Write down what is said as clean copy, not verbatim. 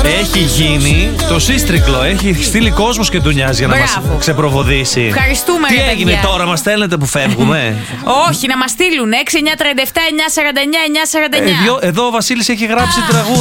Έχει γίνει το σύστρικλο. Έχει στείλει κόσμος και ντουνιάς για να μας ξεπροβοδήσει. Ευχαριστούμε. Τι έγινε τώρα, μας στέλνετε που φεύγουμε? Όχι, να μας στείλουν 6, 9, 37, 9, 49, 9, 49. Εδώ ο Βασίλης έχει γράψει τραγούδι.